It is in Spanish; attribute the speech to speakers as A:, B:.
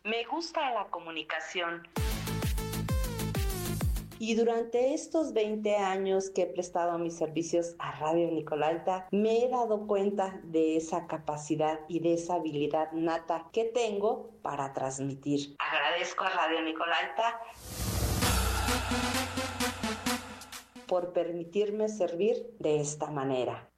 A: Me gusta la comunicación.
B: Y durante estos 20 años que he prestado mis servicios a Radio Nicolaita, me he dado cuenta de esa capacidad y de esa habilidad nata que tengo para transmitir. Agradezco a Radio Nicolaita por permitirme servir de esta manera.